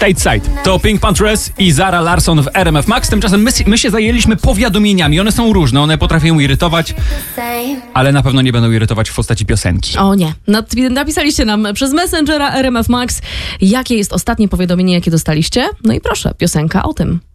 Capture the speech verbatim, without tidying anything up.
Stateside. To Pink Panthers i Zara Larsson w R M F Max. Tymczasem my, my się zajęliśmy powiadomieniami. One są różne, one potrafią irytować, ale na pewno nie będą irytować w postaci piosenki. O nie. Napisaliście nam przez Messengera R M F Max, jakie jest ostatnie powiadomienie, jakie dostaliście. No i proszę, piosenka o tym.